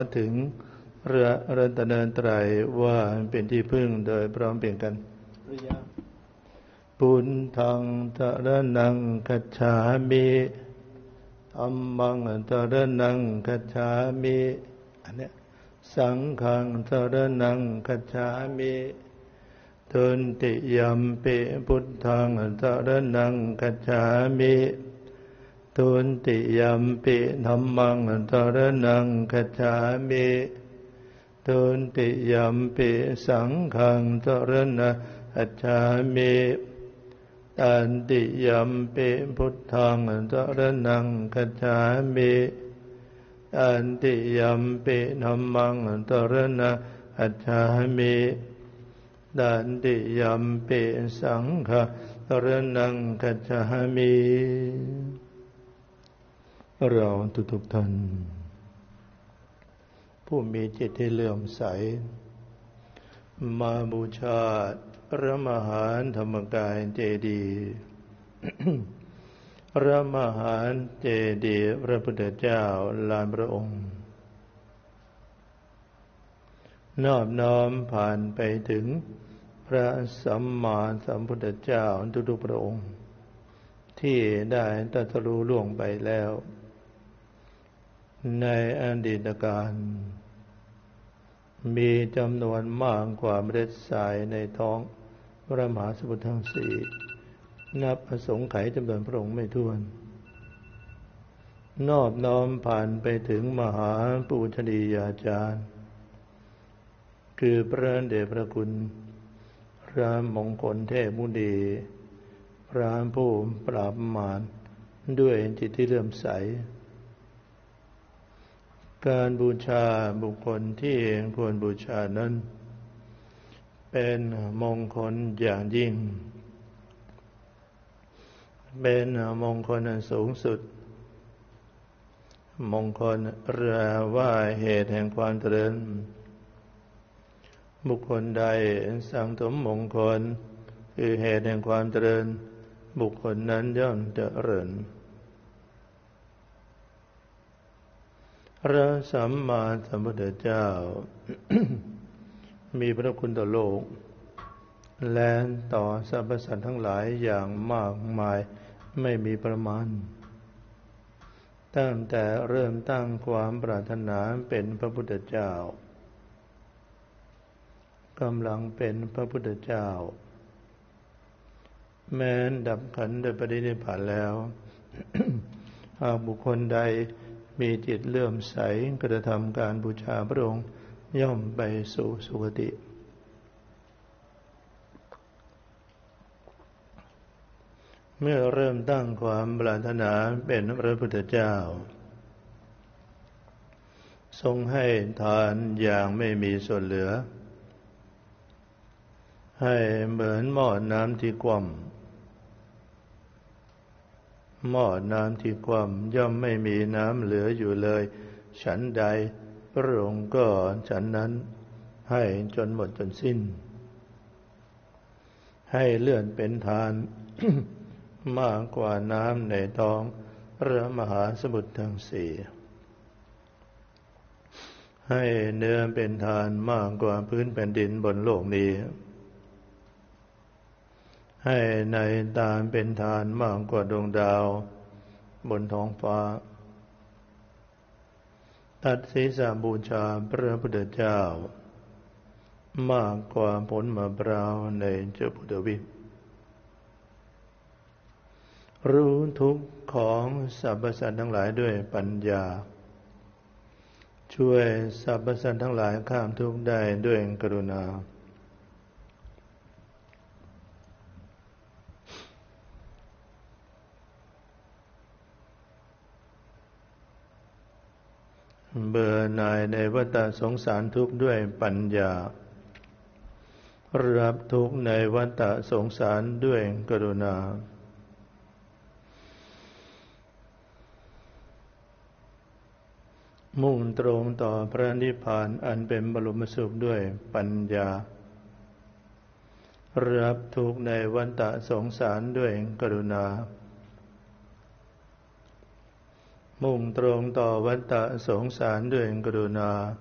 ถึงพระรัตนตรัยว่าเป็นที่พึ่งโดยพร้อมเพรียงกันพุทธังสรณังคัจฉามิธัมมังสรณังคัจฉามิอันเนี้ยสังฆังสรณังคัจฉามิทุติยัมปิพุทธังสรณังคัจฉามิทุติยัมปิธัมมังสรณังคัจฉามิทุติยัมปิสังฆังสรณังคัจฉามิตันติยัมปิพุทธังสรณังคัจฉามิตันติยัมปิธัมมังสรณังคัจฉามิตันติยัมปิสังฆังสรณังคัจฉามิเราทุกท่านผู้มีจิตที่เลื่อมใสมาบูชาพระมหาธรรมกายเจดีย์ พระมหาเจดีย์พระพุทธเจ้าลานพระองค์นอบน้อมผ่านไปถึงพระสัมมาสัมพุทธเจ้าทุกๆพระองค์ที่ได้ตรัสรู้ล่วงไปแล้วในอดีตการมีจำนวนมากกว่าเมล็ดทรายในท้องพระมหาสมุทรทั้งสี่นับอสงไขยจำนวนพระองค์ไม่ถ้วนนอบน้อมผ่านไปถึงมหาปูชนียาจารย์คือพระเดชพระคุณพระมงคลเทพมุนีพระผู้ปราบมารด้วยจิตที่เลื่อมใสการบูชาบุคคลที่ควรบูชานั้นเป็นมงคลอย่างยิ่งเป็นมงคลอันสูงสุดมงคลเรียกว่าเหตุแห่งความเจริญบุคคลใดสั่งสมมงคลคือเหตุแห่งความเจริญบุคคลนั้นย่อมเจริญพระสัมมาสัมพุทธเจ้า มีพระคุณต่อโลกและต่อสรรพสัตว์ทั้งหลายอย่างมากมายไม่มีประมาณตั้งแต่เริ่มตั้งความปรารถนาเป็นพระพุทธเจ้ากำลังเป็นพระพุทธเจ้าแม้นดับขันธ์โดยปรินิพพานแล้ว หากบุคคลใดมีจิตเลื่อมใสกระทำการบูชาพระองค์ย่อมไปสู่สุคติเมื่อเริ่มตั้งความปรารถนาเป็นพระพุทธเจ้าทรงให้ทานอย่างไม่มีส่วนเหลือให้เหมือนหม้อน้ำที่คว่ำหม้อน้ำที่คว่ำย่อมไม่มีน้ำเหลืออยู่เลยฉันใดพระองค์ก็ฉันนั้นให้จนหมดจนสิ้นให้เลื่อนเป็นทาน มากกว่าน้ำในท้องพระมหาสมุทรทั้งสี่ให้เนื้อเป็นทานมากกว่าพื้นแผ่นดินบนโลกนี้ให้ในตาเป็นทานมากกว่าดวงดาวบนท้องฟ้าตัดศีรษะบูชาพระพุทธเจ้ามากกว่าผลมะพร้าวในเจ้าพุทธวิปรู้ทุกข์ของสรรพสัตว์ทั้งหลายด้วยปัญญาช่วยสรรพสัตว์ทั้งหลายข้ามทุกข์ได้ด้วยกรุณาเบื่อหน่ายในวัฏสงสารทุกข์ด้วยปัญญารับทุกข์ในวัฏสงสารด้วยกรุณามุ่งตรงต่อพระนิพพานอันเป็นบรมสุขด้วยปัญญารับทุกข์ในวัฏสงสารด้วยกรุณามุ่งตรงต่อวัฏฏะสงสารด้วยกรุณา